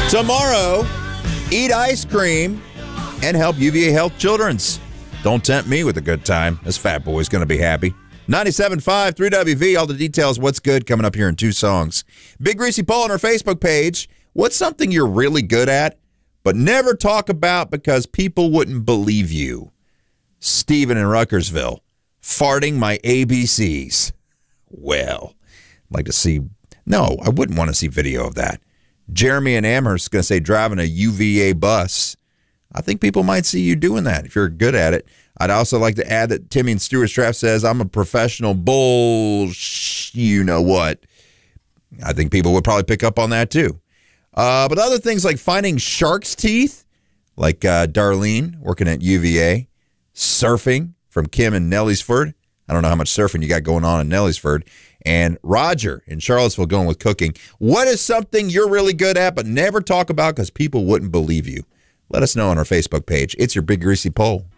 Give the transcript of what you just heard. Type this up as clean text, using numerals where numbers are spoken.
Tomorrow, eat ice cream and help UVA Health Children's. Don't tempt me with a good time. This fat boy's going to be happy. 97.5, 3WV, all the details, what's good, coming up here in 2 songs. Big Greasy poll on our Facebook page. What's something you're really good at, but never talk about because people wouldn't believe you? Steven in Ruckersville, farting my ABCs. Well, I'd like to see, no, I wouldn't want to see video of that. Jeremy in Amherst is going to say driving a UVA bus. I think people might see you doing that if you're good at it. I'd also like to add that Timmy in Stewart Strap says, I'm a professional you know what. I think people would probably pick up on that too. But other things like finding shark's teeth, like Darlene working at UVA, surfing from Kim in Nelliesford. I don't know how much surfing you got going on in Nelliesford. And Roger in Charlottesville going with cooking. What is something you're really good at but never talk about because people wouldn't believe you? Let us know on our Facebook page. It's your Big Greasy poll.